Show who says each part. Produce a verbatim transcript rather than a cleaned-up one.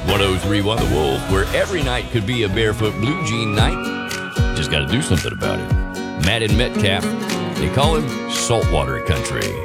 Speaker 1: one oh three point one The Wolf, where every night could be a barefoot blue jean night. Just got to do something about it. Matt and Metcalf, they call him Saltwater Country.